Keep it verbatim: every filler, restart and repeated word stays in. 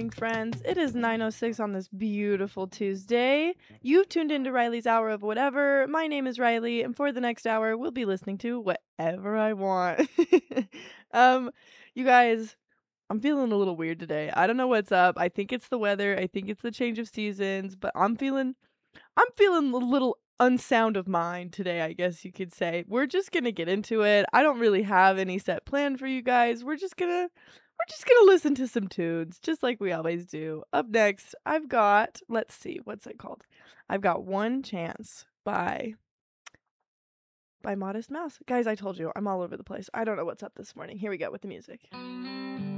morning, friends. It is nine oh six on this beautiful Tuesday. You've tuned into Riley's Hour of Whatever. My name is Riley, and for the next hour, we'll be listening to whatever I want. um, you guys, I'm feeling a little weird today. I don't know what's up. I think it's the weather. I think it's the change of seasons, but I'm feeling I'm feeling a little unsound of mind today, I guess you could say. We're just gonna get into it. I don't really have any set plan for you guys. We're just gonna we're just gonna listen to some tunes, just like we always do. Up next, I've got, let's see, what's it called? I've got One Chance by by Modest Mouse. Guys, I told you, I'm all over the place. I don't know what's up this morning. Here we go with the music.